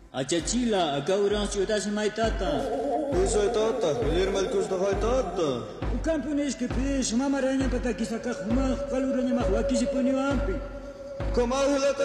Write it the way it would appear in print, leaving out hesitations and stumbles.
Achachila, acá uran ciudad se maitata. Eso es tata, Guillermo el Costa hay tata. O campo que pide, mama raña para que saca juma, caluraña más, aquí se pone ampi. Como